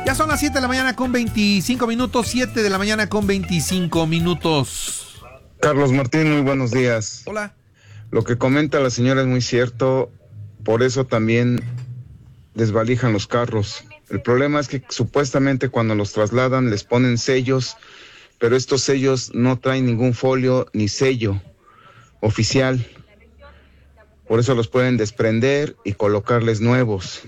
Ya son las 7 de la mañana con 25 minutos, 7 de la mañana con 25 minutos. Carlos Martín, muy buenos días. Hola. Lo que comenta la señora es muy cierto, por eso también desvalijan los carros. El problema es que supuestamente cuando los trasladan les ponen sellos, pero estos sellos no traen ningún folio ni sello oficial. Por eso los pueden desprender y colocarles nuevos.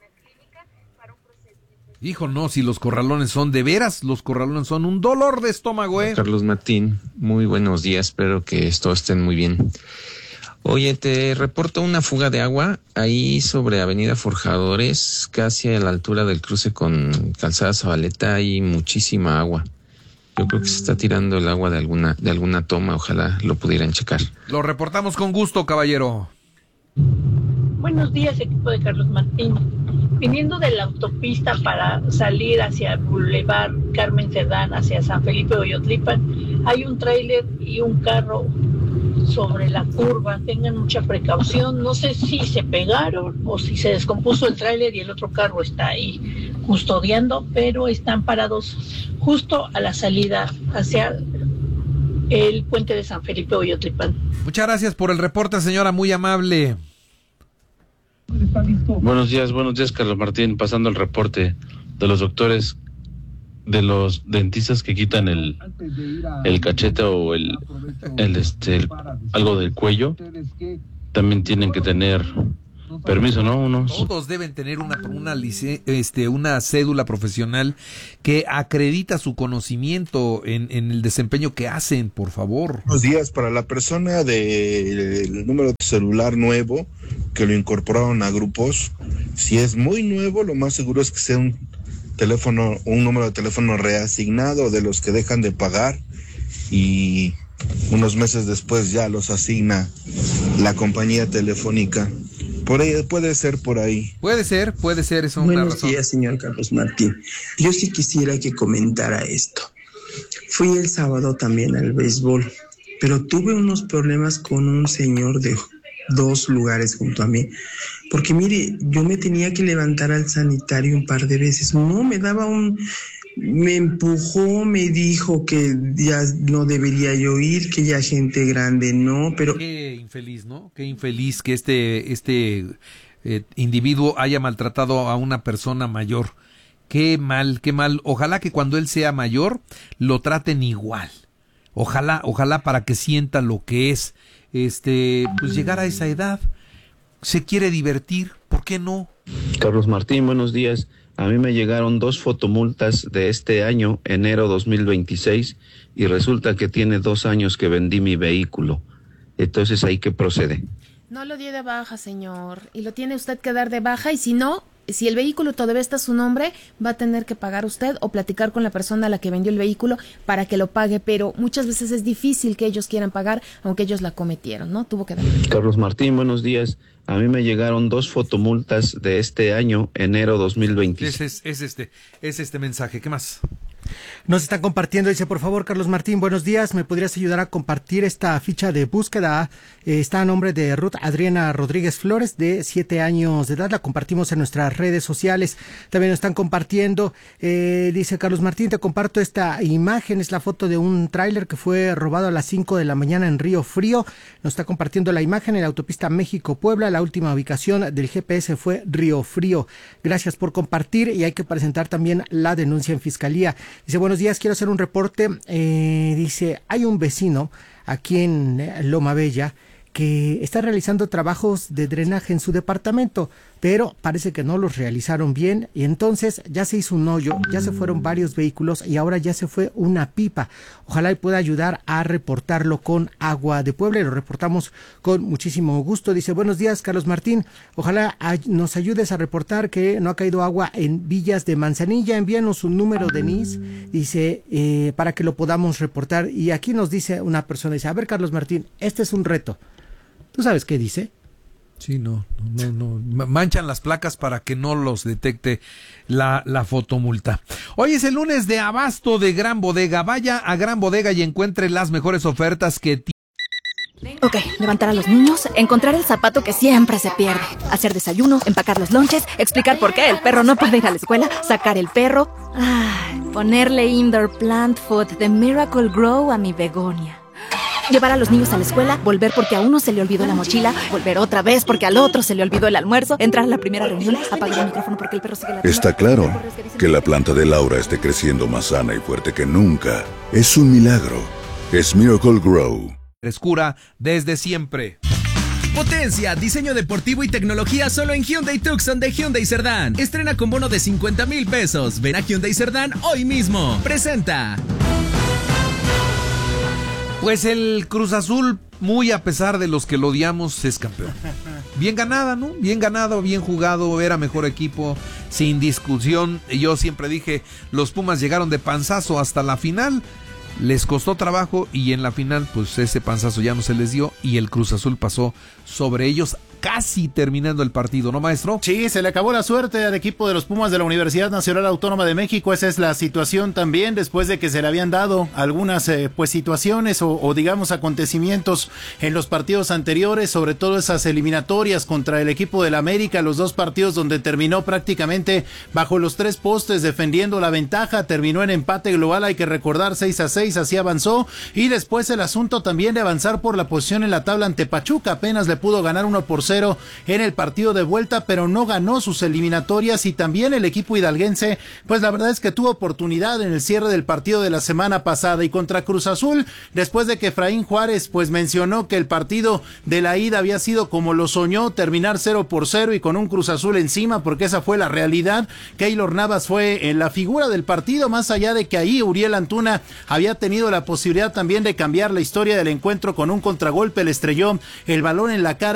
Hijo, no, si los corralones son de veras, los corralones son un dolor de estómago, Carlos Martín, muy buenos días, espero que todos estén muy bien. Oye, te reporto una fuga de agua ahí sobre Avenida Forjadores, casi a la altura del cruce con Calzada Zabaleta, hay muchísima agua. Yo creo que se está tirando el agua de alguna toma, ojalá lo pudieran checar. Lo reportamos con gusto, caballero. Buenos días, equipo de Carlos Martín. Viniendo de la autopista para salir hacia Boulevard Carmen Cerdán, hacia San Felipe Oyotlipan, hay un tráiler y un carro sobre la curva. Tengan mucha precaución. No sé si se pegaron o si se descompuso el tráiler y el otro carro está ahí custodiando, pero están parados justo a la salida hacia el puente de San Felipe Oyotlipan. Muchas gracias por el reporte, señora, muy amable. Buenos días, Carlos Martín, pasando el reporte de los doctores, de los dentistas que quitan el cachete o algo del cuello, también tienen que tener permiso, ¿no? Todos deben tener una cédula profesional que acredita su conocimiento en el desempeño que hacen, por favor. Buenos días. Para la persona del número de celular nuevo que lo incorporaron a grupos, si es muy nuevo, lo más seguro es que sea un número de teléfono reasignado de los que dejan de pagar y unos meses después ya los asigna la compañía telefónica. Por ahí, puede ser por ahí. Puede ser, eso es una razón. Buenos días, señor Carlos Martín. Yo sí quisiera que comentara esto. Fui el sábado también al béisbol, pero tuve unos problemas con un señor de 2 lugares junto a mí. Porque mire, yo me tenía que levantar al sanitario un par de veces. No, me empujó, me dijo que ya no debería yo ir, que ya gente grande no, pero... Qué infeliz, ¿no? Qué infeliz que este individuo haya maltratado a una persona mayor. Qué mal, qué mal. Ojalá que cuando él sea mayor lo traten igual. Ojalá para que sienta lo que es, pues llegar a esa edad. Se quiere divertir, ¿por qué no? Carlos Martín, buenos días. A mí me llegaron 2 fotomultas de este año, enero 2026, y resulta que tiene 2 años que vendí mi vehículo. Entonces, ¿ahí qué procede? No lo dio de baja, señor, y lo tiene usted que dar de baja, y si no, si el vehículo todavía está a su nombre, va a tener que pagar usted o platicar con la persona a la que vendió el vehículo para que lo pague, pero muchas veces es difícil que ellos quieran pagar, aunque ellos la cometieron, ¿no? Tuvo que dar. Carlos Martín, buenos días. A mí me llegaron 2 fotomultas de este año, enero 2026. Es este mensaje. ¿Qué más? Nos están compartiendo, dice, por favor, Carlos Martín, buenos días, ¿me podrías ayudar a compartir esta ficha de búsqueda? Está a nombre de Ruth Adriana Rodríguez Flores, de 7 años de edad, la compartimos en nuestras redes sociales. También nos están compartiendo, dice Carlos Martín, te comparto esta imagen, es la foto de un tráiler que fue robado a las 5 de la mañana en Río Frío. Nos está compartiendo la imagen en la autopista México-Puebla, la última ubicación del GPS fue Río Frío. Gracias por compartir, y hay que presentar también la denuncia en fiscalía. Dice, buenos días, quiero hacer un reporte. Dice, hay un vecino aquí en Loma Bella que está realizando trabajos de drenaje en su departamento, pero parece que no los realizaron bien y entonces ya se hizo un hoyo, ya se fueron varios vehículos y ahora ya se fue una pipa. Ojalá y pueda ayudar a reportarlo con Agua de Puebla, y lo reportamos con muchísimo gusto. Dice, buenos días, Carlos Martín, ojalá nos ayudes a reportar que no ha caído agua en Villas de Manzanilla, envíanos un número de NIS, dice, para que lo podamos reportar. Y aquí nos dice una persona, dice, a ver, Carlos Martín, este es un reto. ¿Tú sabes qué dice? Sí, no. Manchan las placas para que no los detecte la fotomulta. Hoy es el lunes de abasto de Gran Bodega. Vaya a Gran Bodega y encuentre las mejores ofertas que Ok, levantar a los niños, encontrar el zapato que siempre se pierde, hacer desayuno, empacar los lonches, explicar por qué el perro no puede ir a la escuela, sacar el perro, ponerle indoor plant food de Miracle Grow a mi begonia. Llevar a los niños a la escuela, volver porque a uno se le olvidó la mochila, volver otra vez porque al otro se le olvidó el almuerzo, entrar a la primera reunión, apagar el micrófono porque el perro sigue ladrando. Está claro que la planta de Laura esté creciendo más sana y fuerte que nunca. Es un milagro. Es Miracle Grow. Frescura desde siempre. Potencia, diseño deportivo y tecnología solo en Hyundai Tucson de Hyundai Cerdán. Estrena con bono de 50,000 pesos. Ven a Hyundai Cerdán hoy mismo. Presenta. Pues el Cruz Azul, muy a pesar de los que lo odiamos, es campeón. Bien ganada, ¿no? Bien ganado, bien jugado, era mejor equipo, sin discusión. Yo siempre dije, los Pumas llegaron de panzazo hasta la final. Les costó trabajo y en la final pues ese panzazo ya no se les dio y el Cruz Azul pasó sobre ellos casi terminando el partido, ¿no, maestro? Sí, se le acabó la suerte al equipo de los Pumas de la Universidad Nacional Autónoma de México. Esa es la situación también después de que se le habían dado algunas pues situaciones o digamos acontecimientos en los partidos anteriores, sobre todo esas eliminatorias contra el equipo del América, los dos partidos donde terminó prácticamente bajo los 3 postes defendiendo la ventaja, terminó en empate global, hay que recordar 6-6, así avanzó, y después el asunto también de avanzar por la posición en la tabla ante Pachuca, apenas le pudo ganar 1-0 en el partido de vuelta, pero no ganó sus eliminatorias, y también el equipo hidalguense, pues la verdad es que tuvo oportunidad en el cierre del partido de la semana pasada, y contra Cruz Azul, después de que Efraín Juárez pues mencionó que el partido de la ida había sido como lo soñó, terminar 0-0 y con un Cruz Azul encima, porque esa fue la realidad. Keylor Navas fue en la figura del partido, más allá de que ahí Uriel Antuna había tenido la posibilidad también de cambiar la historia del encuentro con un contragolpe, le estrelló el balón en la cara